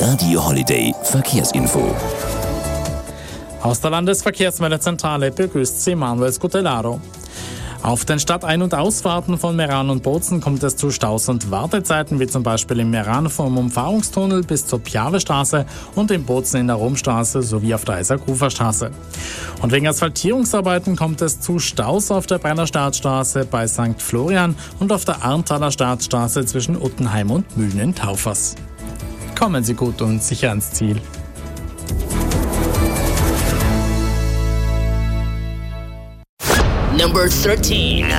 Radio Holiday Verkehrsinfo. Aus der Landesverkehrsmeldezentrale begrüßt Sie Manuel Scutellaro. Auf den Stadtein- und Ausfahrten von Meran und Bozen kommt es zu Staus und Wartezeiten, wie zum Beispiel in Meran vom Umfahrungstunnel bis zur Piavestraße und in Bozen in der Romstraße sowie auf der Isaac-Rufer-Straße. Und wegen Asphaltierungsarbeiten kommt es zu Staus auf der Brenner Startstraße bei St. Florian und auf der Arnthaler Startstraße zwischen Uttenheim und Mühlen in Taufers. Kommen Sie gut und sicher ans Ziel. Number 13.